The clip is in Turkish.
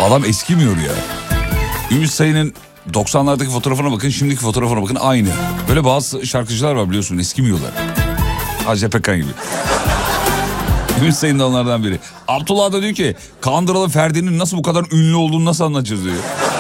Adam eskimiyor ya. Ümit Sayın'ın 90'lardaki fotoğrafına bakın, şimdiki fotoğrafına bakın, aynı. Böyle bazı şarkıcılar var biliyorsun, eskimiyorlar. Ajda Pekkan gibi. Ümit Sayın da onlardan biri. Abdullah da diyor ki Kandıralı Ferdi'nin nasıl bu kadar ünlü olduğunu nasıl anlatacağız diyor.